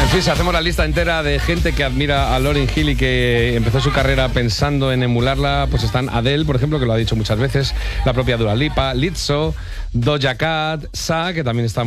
En fin, si hacemos la lista entera de gente que admira a Lauryn Hill y que empezó su carrera pensando en emularla, pues están Adele, por ejemplo, que lo ha dicho muchas veces, la propia Dua Lipa, Lizzo, Doja Cat, Sa, que también está